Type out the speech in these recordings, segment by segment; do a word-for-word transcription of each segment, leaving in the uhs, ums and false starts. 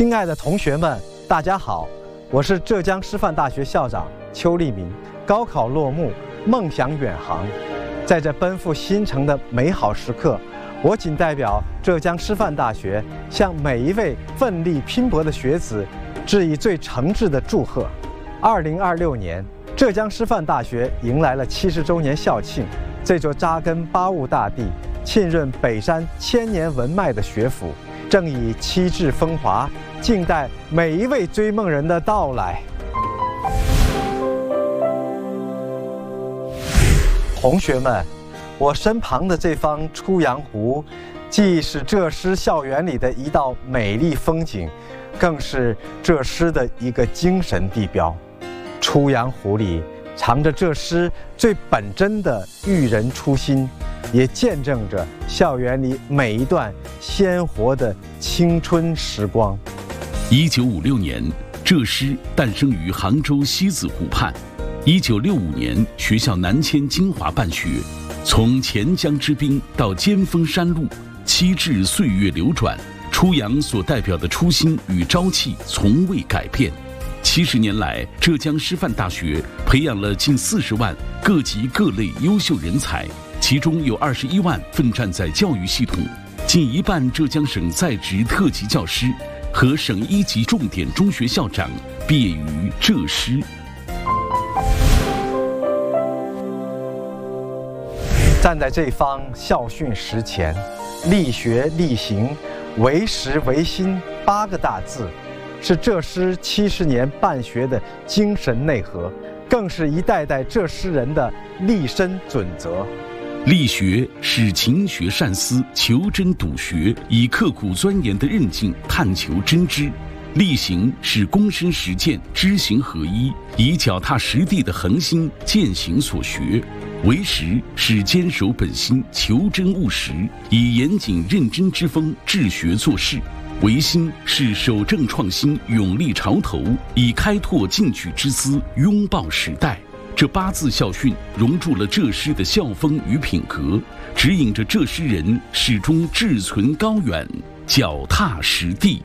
亲爱的同学们，大家好，我是浙江师范大学校长邱立明。高考落幕，梦想远航，在这奔赴新城的美好时刻，我仅代表浙江师范大学，向每一位奋力拼搏的学子致以最诚挚的祝贺。二零二六年，浙江师范大学迎来了七十周年校庆，这座扎根八雾大地、浸润北山千年文脉的学府，正以旗帜风华，静待每一位追梦人的到来。同学们，我身旁的这方出洋湖，既是浙师校园里的一道美丽风景，更是浙师的一个精神地标。出洋湖里藏着浙师最本真的育人初心，也见证着校园里每一段鲜活的青春时光。 一九五六年，浙师诞生于杭州西子湖畔。一九六五年，学校南迁金华办学，从钱江之滨到尖峰山路，七至岁月流转，出洋所代表的初心与朝气从未改变。七十年来，浙江师范大学培养了近四十万各级各类优秀人才，其中有二十一万奋战在教育系统，近一半浙江省在职特级教师和省一级重点中学校长毕业于浙师。 站在这方校训石前，力学力行，为实为心八个大字，是浙师七十年办学的精神内核，更是一代代浙师人的立身准则。 力学是勤学善思、求真笃学，以刻苦钻研的韧劲探求真知；力行是躬身实践、知行合一，以脚踏实地的恒心践行所学；为实是坚守本心、求真务实，以严谨认真之风治学做事；为心是守正创新、勇立潮头，以开拓进取之姿拥抱时代。这八字校训融入了浙师的校风与品格，指引着浙师人始终志存高远、脚踏实地。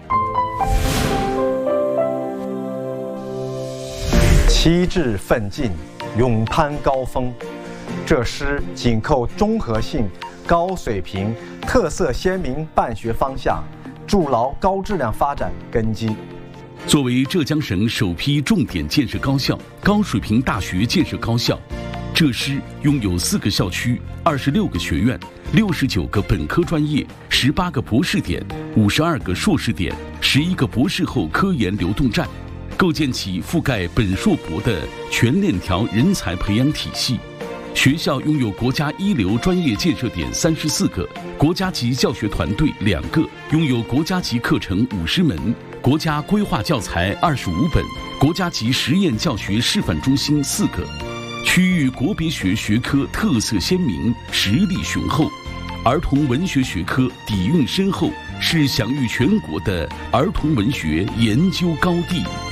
旗帜奋进，勇攀高峰。浙师紧扣综合性、高水平、特色鲜明办学方向，筑牢高质量发展根基。 作为浙江省首批重点建设高校、高水平大学建设高校，浙师拥有四个校区、二十六个学院、六十九个本科专业、十八个博士点、五十二个硕士点、十一个博士后科研流动站，构建起覆盖本硕博的全链条人才培养体系。学校拥有国家一流专业建设点三十四个，国家级教学团队两个，拥有国家级课程五十门，国家规划教材二十五本，国家级实验教学示范中心四个。区域国别学学科特色鲜明，实力雄厚，儿童文学学科底蕴深厚，是享誉全国的儿童文学研究高地。